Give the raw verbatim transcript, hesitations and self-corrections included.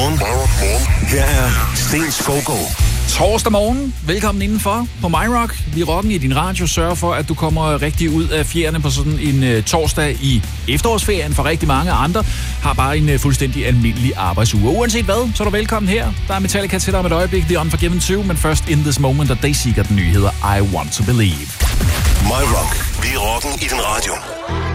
morgen. Her er Sten Skovgaard. Torsdag morgen. Velkommen indenfor på MyRock. Vi rocken i din radio sørger for, at du kommer rigtig ud af fjerne på sådan en uh, torsdag i efterårsferien. For rigtig mange andre har bare en uh, fuldstændig almindelig arbejdsuge. Uanset hvad, så er du velkommen her. Der er Metallica til dig om et øjeblik. The Unforgiven to, men først In This Moment, og Dayseeker, den nye hedder I Want To Believe. MyRock. Vi er rocken i din radio.